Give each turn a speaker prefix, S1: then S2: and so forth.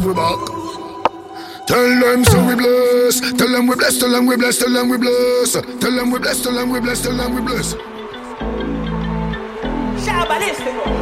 S1: we back. Tell them so we bless. Tell them we bless. Tell them we bless. Tell them we bless. Tell them we bless. Tell them we bless. Tell them we bless.
S2: Shabalist.